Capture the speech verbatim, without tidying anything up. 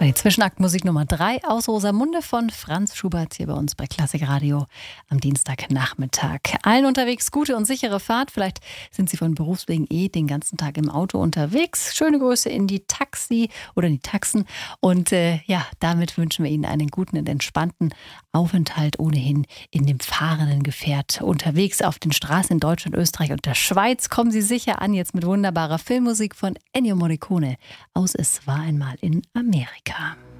war die Zwischenaktmusik Nummer drei aus Rosamunde von Franz Schubert hier bei uns bei Klassik Radio am Dienstagnachmittag. Allen unterwegs gute und sichere Fahrt. Vielleicht sind Sie von Berufswegen eh den ganzen Tag im Auto unterwegs. Schöne Grüße in die Taxi oder in die Taxen. Und äh, ja, damit wünschen wir Ihnen einen guten und entspannten Aufenthalt ohnehin in dem fahrenden Gefährt unterwegs auf den Straßen in Deutschland, Österreich und der Schweiz. Kommen Sie sicher an jetzt mit wunderbarer Filmmusik von Ennio Morricone aus Es war einmal in Amerika.